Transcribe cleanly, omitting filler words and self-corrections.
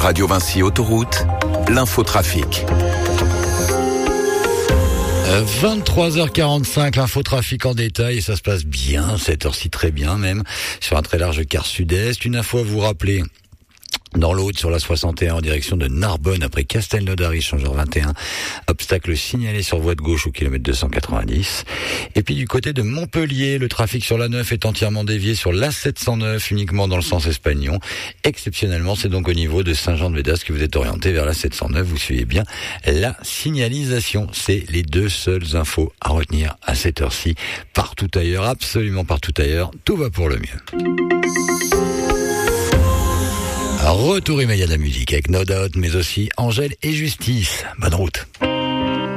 Radio Vinci Autoroute, l'infotrafic. 23h45, l'infotrafic en détail, et ça se passe bien, cette heure-ci très bien même, sur un très large quart sud-est. Une info à vous rappeler. Dans l'Aude, sur la 61 en direction de Narbonne, après Castelnaudary, changeur 21. Obstacle signalé sur voie de gauche au kilomètre 290. Et puis du côté de Montpellier, le trafic sur la 9 est entièrement dévié sur la 709, uniquement dans le sens Espagnon. Exceptionnellement, c'est donc au niveau de Saint-Jean-de-Védas que vous êtes orienté vers la 709. Vous suivez bien la signalisation. C'est les deux seules infos à retenir à cette heure-ci. Partout ailleurs, absolument partout ailleurs, tout va pour le mieux. Retour immédiat de la musique avec No Doubt, mais aussi Angèle et Justice. Bonne route.